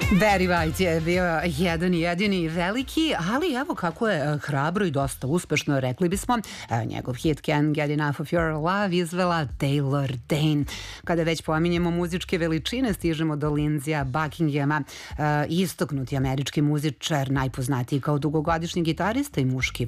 Barry White je bio jedan i jedini veliki, ali evo kako je hrabro i dosta uspešno, rekli bismo, njegov hit Can't Get Enough of Your Love izvela Taylor Dayne. Kada već pominjemo muzičke veličine, stižemo do Lindsaya Buckinghama, istaknuti američki muzičar, najpoznatiji kao dugogodišnji gitarista i muški